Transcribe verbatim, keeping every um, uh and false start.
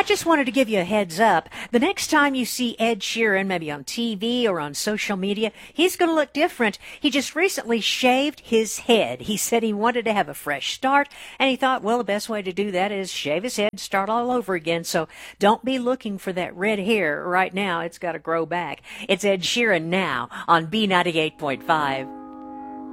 just wanted to give you a heads up. The next time you see Ed Sheeran, maybe on T V or on social media, he's going to look different. He just recently shaved his head. He said he wanted to have a fresh start, and he thought, well, the best way to do that is shave his head, start all over again. So don't be looking for that red hair right now. It's got to grow back. It's Ed Sheeran now on B ninety-eight point five.